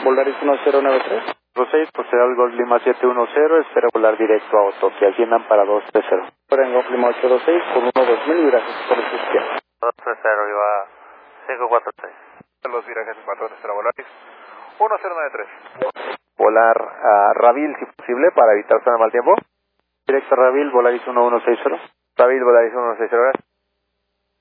Volaris 1093. 06, posterior al Golf Lima 710, espera volar directo a Otoque, asciendan para 230. En Golf Lima 826 con 12000 y gracias por su izquierda. 230, iba 546. Los virajes 430 Volaris 1093. Volar a Ravil si posible para evitar zona de mal tiempo. Directo a Ravil, Volaris 1160. David, Volaris 160, gracias.